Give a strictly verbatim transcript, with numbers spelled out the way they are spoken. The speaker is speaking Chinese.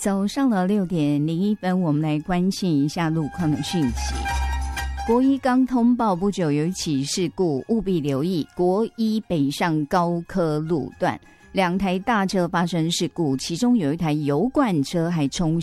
早上了六点零一分，我们来关心一下路况的讯息。国一刚通报不久有一起事故，务必留意。国一北上高科路段，两台大车发生事故，其中有一台油罐车还冲